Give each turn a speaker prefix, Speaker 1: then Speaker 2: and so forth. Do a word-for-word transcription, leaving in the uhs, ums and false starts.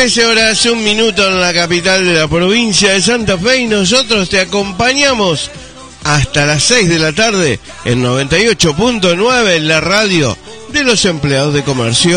Speaker 1: trece horas, un minuto en la capital de la provincia de Santa Fe y nosotros te acompañamos hasta las seis de la tarde en noventa y ocho punto nueve en la radio de los empleados de comercio.